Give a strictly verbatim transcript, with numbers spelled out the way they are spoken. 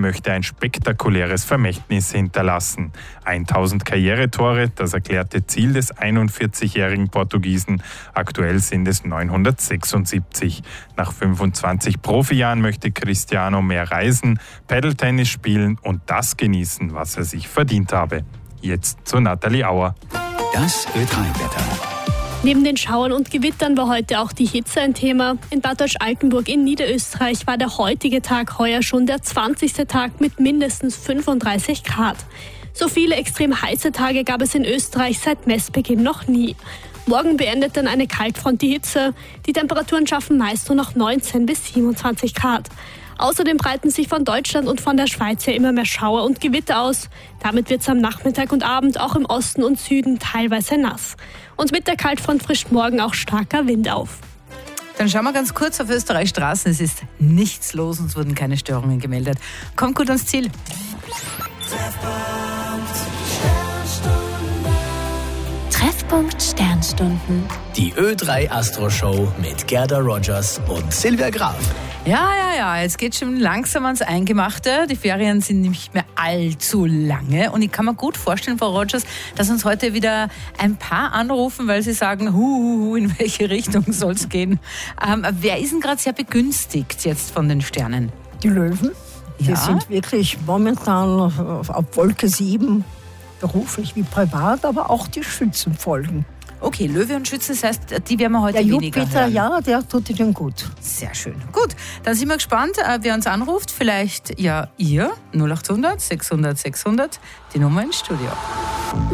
möchte ein spektakuläres Vermächtnis hinterlassen. tausend Karrieretore, das erklärte Ziel des einundvierzigjährigen Portugiesen. Aktuell sind es neunhundertsechsundsiebzig. Nach fünfundzwanzig Profijahren möchte Cristiano mehr reisen, Paddle-Tennis spielen und das genießen, was er sich verdient habe. Jetzt zu Nathalie Auer. Das Ö drei Wetter. Neben den Schauern und Gewittern war heute auch die Hitze ein Thema. In Bad Deutsch-Altenburg in Niederösterreich war der heutige Tag heuer schon der zwanzigste Tag mit mindestens fünfunddreißig Grad. So viele extrem heiße Tage gab es in Österreich seit Messbeginn noch nie. Morgen beendet dann eine Kaltfront die Hitze. Die Temperaturen schaffen meist nur noch neunzehn bis siebenundzwanzig Grad. Außerdem breiten sich von Deutschland und von der Schweiz her immer mehr Schauer und Gewitter aus. Damit wird es am Nachmittag und Abend auch im Osten und Süden teilweise nass. Und mit der Kaltfront frischt morgen auch starker Wind auf. Dann schauen wir ganz kurz auf Österreichs Straßen. Es ist nichts los und es wurden keine Störungen gemeldet. Kommt gut ans Ziel. Treffpunkt Sternstunden. Die Ö drei Astro Show mit Gerda Rogers und Silvia Graf. Ja, ja, ja, jetzt geht schon langsam ans Eingemachte. Die Ferien sind nicht mehr allzu lange. Und ich kann mir gut vorstellen, Frau Rogers, dass uns heute wieder ein paar anrufen, weil sie sagen, hu, hu, hu, in welche Richtung soll es gehen. Ähm, wer ist denn gerade sehr begünstigt jetzt von den Sternen? Die Löwen. Die Ja. sind wirklich momentan auf, auf Wolke sieben, beruflich wie privat, aber auch die Schützen folgen. Okay, Löwe und Schütze, das heißt, die werden wir heute Der weniger Jupiter, hören. ja, der tut ihnen gut. Sehr schön. Gut, dann sind wir gespannt, äh, wer uns anruft. Vielleicht ja ihr, null achthundert, sechshundert, sechshundert, die Nummer ins Studio.